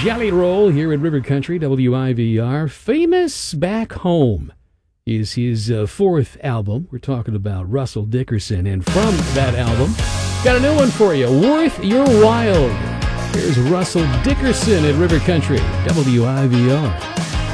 Jelly Roll here at River Country, WIVR. Famous Back Home is his fourth album. We're talking about Russell Dickerson. And from that album, got a new one for you, Worth Your While. Here's Russell Dickerson at River Country, WIVR.